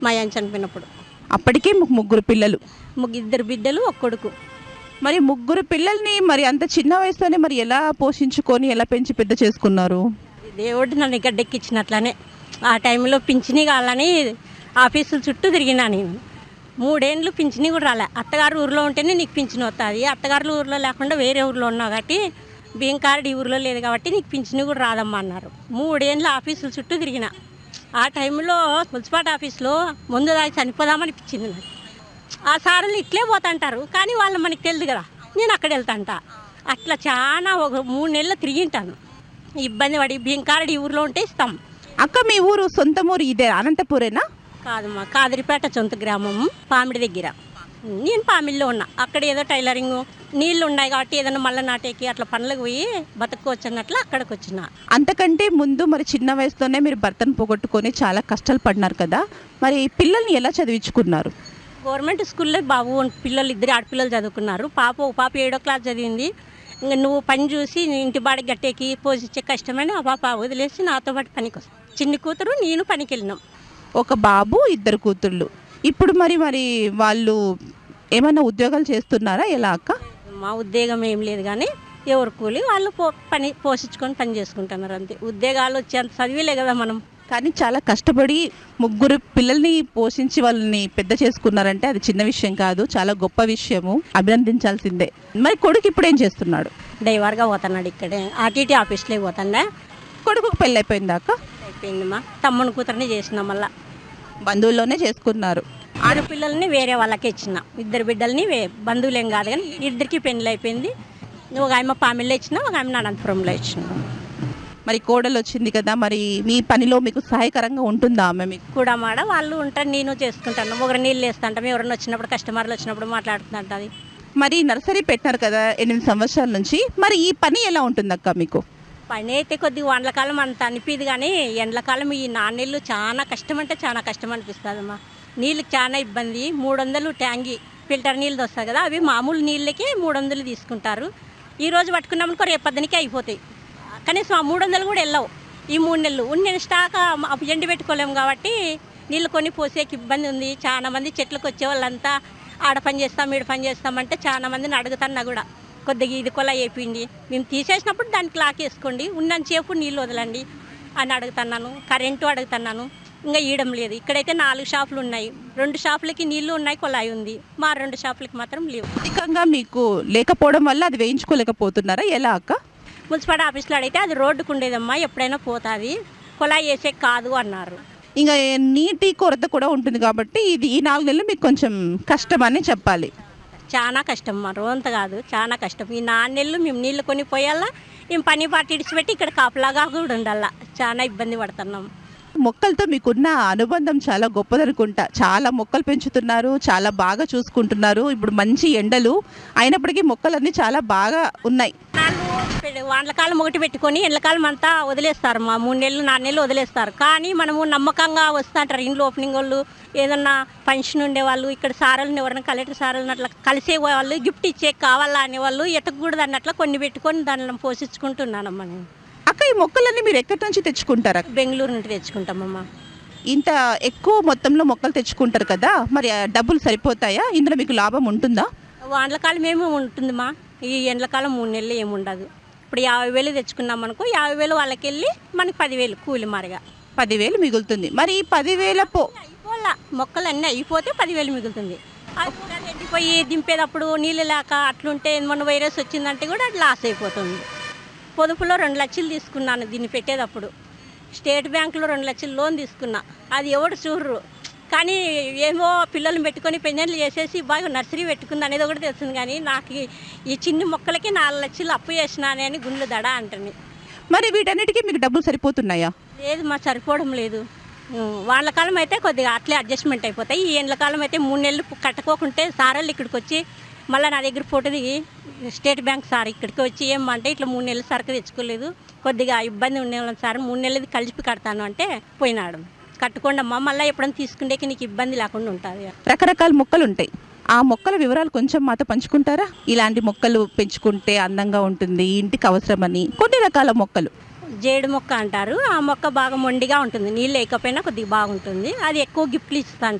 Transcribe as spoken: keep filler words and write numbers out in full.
మా ఆయన చనిపోయినప్పుడు. అప్పటికే మీకు ముగ్గురు పిల్లలు. ముగ్గు ఇద్దరు బిడ్డలు ఒక కొడుకు. మరి ముగ్గురు పిల్లల్ని మరి అంత చిన్న వయసులోనే మరి ఎలా పోషించుకొని ఎలా పెంచి పెద్ద చేసుకున్నారు? దేవుడు నన్ను గడ్డెక్కిచ్చినట్లనే ఆ టైంలో పింఛని కావాలని ఆఫీసుల చుట్టూ తిరిగినా నేను. మూడేళ్ళు పింఛని కూడా రాలే. అత్తగారు ఊరిలో ఉంటేనే నీకు పింఛని వస్తుంది, అత్తగారుల ఊరిలో లేకుండా వేరే ఊరిలో ఉన్నావు కాబట్టి బియ్యం కార్డు ఈ ఊరిలో లేదు కాబట్టి నీకు పింఛని కూడా రాదమ్మా అన్నారు. మూడేళ్ళు ఆఫీసుల చుట్టూ తిరిగిన. ఆ టైంలో మున్సిపాలిటీ ఆఫీస్లో ముందు దాకా చనిపోదామనిపించింది నాకు. ఆ సార్లు ఇట్లే పోతుంటారు కానీ వాళ్ళు మనకి తెలియదు కదా, నేను అక్కడ వెళ్తాంట. అట్లా చాలా ఒక మూడు నెలలు తిరిగింటాను. ఇబ్బంది పడి బియ్యం కార్డు ఈ ఊరిలో ఉంటే ఇస్తాం. అక్క మీ ఊరు సొంత ఊరు ఇదే అనంతపురేనా? కాదమ్మా, కాదిరిపేట సొంత గ్రామం, పామిడి దగ్గర. నేను పామిడిలో ఉన్నా. అక్కడ ఏదో టైలరింగ్ నీళ్ళు ఉన్నాయి కాబట్టి ఏదైనా మళ్ళీ నాటేకి అట్లా పనులకు పోయి బతుకోవచ్చు అన్నట్లు అక్కడికి వచ్చిన. అంతకంటే ముందు మరి చిన్న వయసులోనే మీరు భర్తను పోగొట్టుకొని చాలా కష్టాలు పడినారు కదా, మరి పిల్లల్ని ఎలా చదివించుకున్నారు? గవర్నమెంట్ స్కూల్లో బాబు పిల్లలు ఇద్దరు ఆడపిల్లలు చదువుకున్నారు. పాప ఒక పాప ఏడో క్లాస్ చదివింది. ఇంకా నువ్వు పని చూసి ఇంటి బాడి గట్టేకి పోషించే కష్టమని ఆ పాప వదిలేసి నాతో పాటు పనికి వస్తాను. చిన్ని కూతురు నేను పనికి వెళ్ళినాం. ఒక బాబు ఇద్దరు కూతుళ్ళు. ఇప్పుడు మరి మరి వాళ్ళు ఏమైనా ఉద్యోగాలు చేస్తున్నారా ఎలా అక్క? మా ఉద్యోగం ఏం లేదు కానీ ఎవరు కూలి వాళ్ళు పో పని పోషించుకొని పని చేసుకుంటున్నారు అంతే. ఉద్యోగాలు వచ్చేంత చదివేలే కదా మనం. కానీ చాలా కష్టపడి ముగ్గురు పిల్లల్ని పోషించి వాళ్ళని పెద్ద చేసుకున్నారంటే అది చిన్న విషయం కాదు, చాలా గొప్ప విషయము, అభినందించాల్సిందే. మరి కొడుకు ఇప్పుడు ఏం చేస్తున్నాడు? డ్రైవర్గా పోతున్నాడు. ఇక్కడే ఆర్టీటీ ఆఫీస్లో పోతాడా. కొడుకు పెళ్ళి అయిపోయిందా అక్క? అయిపోయింది. మా తమ్ముని కూతురిని చేసినాం. మళ్ళీ బంధువుల్లోనే చేసుకున్నారు. ఆడపిల్లల్ని వేరే వాళ్ళకి ఇచ్చిన. ఇద్దరు బిడ్డల్ని వే బంధువులేం కాదు కానీ ఇద్దరికి పెళ్ళి అయిపోయింది. ఒక ఆమె పామిడిలో ఇచ్చిన, ఒక ఆమె అనంతపురంలో ఇచ్చిన. మరి కోడలు వచ్చింది కదా, మరి మీ పనిలో మీకు సహాయకరంగా ఉంటుందా ఆమె? మీకు కూడా మాడ వాళ్ళు ఉంటారు, నేను చేసుకుంటాను. ఒకరు నీళ్ళు వేస్తుంటాం, ఎవరైనా వచ్చినప్పుడు కస్టమర్లు వచ్చినప్పుడు మాట్లాడుతుంటుంది. మరి నర్సరీ పెట్టినారు కదా ఎనిమిది సంవత్సరాల నుంచి, మరి ఈ పని ఎలా ఉంటుంది అక్క మీకు? పని అయితే కొద్దిగా వానకాలం అంత అనిపిది కానీ ఎండాకాలం ఈ నాన్నీళ్ళు చాలా కష్టం అంటే చాలా కష్టం అనిపిస్తుంది అమ్మా. నీళ్ళకి చాలా ఇబ్బంది. మూడు వందలు ట్యాంగి ఫిల్టర్ నీళ్ళు వస్తాయి కదా, అవి మామూలు నీళ్ళకి మూడు వందలు తీసుకుంటారు. ఈ రోజు పట్టుకున్నామనుకో రేపు పద్దనికి అయిపోతాయి. కనీసం ఆ మూడు వందలు కూడా వెళ్ళవు ఈ మూడు నెలలు. ఉన్న స్టాక్ ఎండి పెట్టుకోలేము కాబట్టి నీళ్ళు కొని పోసేకి ఇబ్బంది ఉంది. చాలా మంది చెట్లకు వచ్చే వాళ్ళంతా ఆడ పని చేస్తాం ఈడ పని చేస్తామంటే చాలా మందిని అడుగుతున్నా కూడా కొద్దిగా ఇది కొలా వేపిండి, మేము తీసేసినప్పుడు దానికి లాక్ వేసుకోండి, ఉన్నంతసేపు నీళ్ళు వదలండి అని అడుగుతున్నాను. కరెంటు అడుగుతున్నాను. ఇంకా ఇయడం లేదు. ఇక్కడైతే నాలుగు షాపులు ఉన్నాయి. రెండు షాపులకి నీళ్లు ఉన్నాయి, కొలాయి ఉంది. మా రెండు షాపులకి మాత్రం లేవు. అధికంగా మీకు లేకపోవడం వల్ల అది వేయించుకోలేకపోతున్నారా ఎలా అక్క? మున్సిపాలిటీ ఆఫీస్లో అడిగితే అది రోడ్డుకు ఉండేదమ్మా, ఎప్పుడైనా పోతుంది, కొలాయి వేసే కాదు అన్నారు. ఇంకా నీటి కొరత కూడా ఉంటుంది కాబట్టి ఇది ఈ నాలుగు నెలలు మీకు కొంచెం కష్టం అని చెప్పాలి. చాలా కష్టం మా రోంత కాదు, చాలా కష్టం. ఈ నాలుగు నెలలు మేము నీళ్ళు కొని పోయాలా, మేము పని పాటి ఇడిచిపెట్టి ఇక్కడ కాపలాగా కూడా ఉండాలా. చాలా ఇబ్బంది పడుతున్నాం. మొక్కలతో మీకున్న అనుబంధం చాలా గొప్పదనుకుంటా. చాలా మొక్కలు పెంచుతున్నారు, చాలా బాగా చూసుకుంటున్నారు. ఇప్పుడు మంచి ఎండలు అయినప్పటికీ మొక్కలన్నీ చాలా బాగా ఉన్నాయి. వానకాలం ఒకటి పెట్టుకొని ఎండకాలం అంతా వదిలేస్తారు. మా మూడు నెలలు నాలుగు నెలలు వదిలేస్తారు. కానీ మనము నమ్మకంగా వస్తుంటారు ఇంట్లో ఓపెనింగ్ వాళ్ళు, ఏదన్నా ఫంక్షన్ ఉండేవాళ్ళు, ఇక్కడ సారలను ఎవరైనా కలెక్టర్ సారలను అట్లా కలిసే వాళ్ళు, గిఫ్ట్ ఇచ్చే కావాలా అనేవాళ్ళు, ఎట్టకూడదు అన్నట్లు కొన్ని పెట్టుకొని దానిలో పోషించుకుంటున్నానమ్మా నేను. అక్క ఈ మొక్కలన్నీ మీరు ఎక్కడి నుంచి తెచ్చుకుంటారా? బెంగళూరు నుండి తెచ్చుకుంటామమ్మా. ఇంత ఎక్కువ మొత్తంలో మొక్కలు తెచ్చుకుంటారు కదా, మరి డబ్బులు సరిపోతాయా? ఇందులో మీకు లాభం ఉంటుందా? వానకాలం ఏమి ఉంటుందమ్మా, ఈ ఎండకాలం మూడు నెలలు ఏమి ఉండదు. ఇప్పుడు యాభై వేలు తెచ్చుకున్నాం అనుకో, యాభై వేలు వాళ్ళకి వెళ్ళి మనకి పదివేలు కూలి మారిగా పదివేలు మిగులుతుంది. మరి ఈ పదివేల పో అయిపోలా మొక్కలు అన్నీ అయిపోతే పదివేలు మిగులుతుంది. అది కూడా ఎండిపోయి దింపేటప్పుడు నీళ్ళు లేక అట్లుంటే మొన్న వైరస్ వచ్చిందంటే కూడా అది లాస్ అయిపోతుంది. పొదుపులో రెండు లక్షలు తీసుకున్నాను దీన్ని పెట్టేటప్పుడు. స్టేట్ బ్యాంకులో రెండు లక్షలు లోన్ తీసుకున్నా. అది ఎవడు చూడరు కానీ ఏమో పిల్లలు పెట్టుకొని పెన్షన్లు చేసేసి బాగా నర్సరీ పెట్టుకుంది అనేది ఒకటి తెలుస్తుంది. కానీ నాకు ఈ చిన్ని మొక్కలకి నాలుగు లక్షలు అప్పు చేసినానే అని గుండెలు దడ అంటుంది. మరి వీటన్నిటికీ మీకు డబ్బులు సరిపోతున్నాయా? లేదు మా సరిపోవడం లేదు. వాళ్ళ కాలం అయితే కొద్దిగా అట్లే అడ్జస్ట్మెంట్ అయిపోతాయి. ఈ ఎండ్ల కాలం అయితే మూడు నెలలు కట్టుకోకుంటే సారాలు ఇక్కడికి వచ్చి మళ్ళీ నా దగ్గర ఫోటో దిగి స్టేట్ బ్యాంక్ సార్ ఇక్కడికి వచ్చి ఏమంటే ఇట్లా మూడు నెలలు సరుకు తెచ్చుకోలేదు, కొద్దిగా ఇబ్బంది ఉండేవాళ్ళం సార్, మూడు నెలలది కలిపి కడతాను అంటే పోయినాడు. కట్టుకోండి అమ్మ, మళ్ళీ ఎప్పుడైనా తీసుకుంటే నీకు ఇబ్బంది లేకుండా ఉంటుంది. రకరకాల మొక్కలు ఉంటాయి, ఆ మొక్కల వివరాలు కొంచెం మాతో పంచుకుంటారా? ఇలాంటి మొక్కలు పెంచుకుంటే అందంగా ఉంటుంది, ఇంటికి అవసరమని కొన్ని రకాల మొక్కలు. జేడు మొక్క అంటారు. ఆ మొక్క బాగా మొండిగా ఉంటుంది, నీళ్ళు లేకపోయినా కొద్దిగా బాగుంటుంది. అది ఎక్కువ గిఫ్ట్లు ఇస్తాను